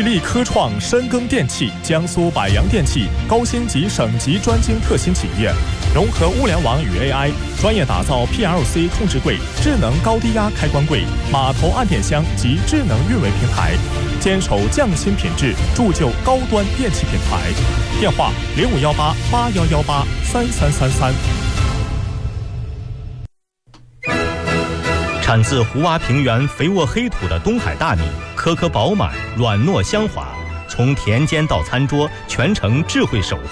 力科创深耕电气、江苏百洋电器高星级省级专精特新企业，融合物联网与 AI， 专业打造 PLC 控制柜、智能高低压开关柜、码头按电箱及智能运维平台，坚守匠心品质，铸就高端电气品牌。电话051881183333。 产自胡洼平原肥沃黑土的东海大米，颗颗饱满，软糯香滑，从田间到餐桌，全程智慧守护。